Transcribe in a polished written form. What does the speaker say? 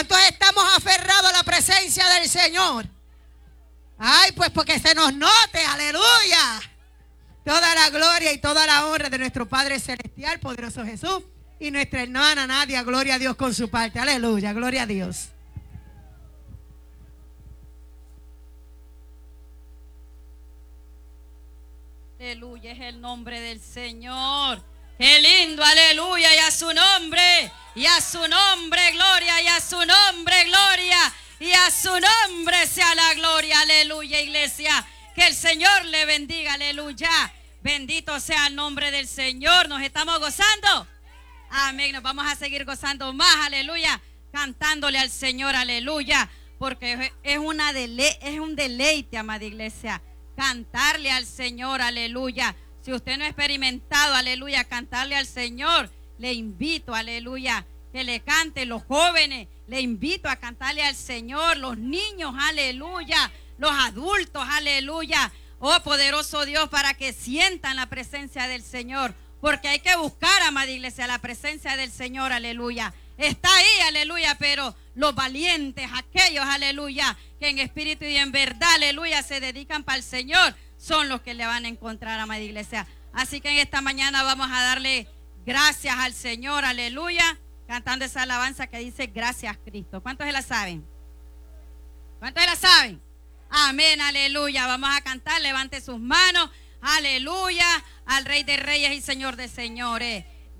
¿Cuántos estamos aferrados a la presencia del Señor? Ay, pues porque se nos note, aleluya. Toda la gloria y toda la honra de nuestro Padre Celestial, poderoso Jesús, y nuestra hermana Nadia, gloria a Dios con su parte, aleluya, gloria a Dios. Aleluya, es el nombre del Señor. Qué lindo, aleluya, y a su nombre, y a su nombre, gloria, y a su nombre, gloria, y a su nombre sea la gloria, aleluya, iglesia. Que el Señor le bendiga, aleluya. Bendito sea el nombre del Señor. ¿Nos estamos gozando? Amén, nos vamos a seguir gozando más, aleluya, cantándole al Señor, aleluya, porque es un deleite, amada iglesia, cantarle al Señor, aleluya. Si usted no ha experimentado, aleluya, cantarle al Señor, le invito, aleluya, que le cante. Los jóvenes, le invito a cantarle al Señor. Los niños, aleluya. Los adultos, aleluya. Oh, poderoso Dios, para que sientan la presencia del Señor. Porque hay que buscar, amada iglesia, la presencia del Señor, aleluya. Está ahí, aleluya, pero los valientes, aquellos, aleluya, que en espíritu y en verdad, aleluya, se dedican para el Señor, son los que le van a encontrar, amada iglesia. Así que en esta mañana vamos a darle gracias al Señor, aleluya, cantando esa alabanza que dice gracias Cristo. ¿Cuántos se la saben? ¿Cuántos se la saben? Amén, aleluya. Vamos a cantar, levante sus manos, aleluya, al Rey de Reyes y Señor de Señores.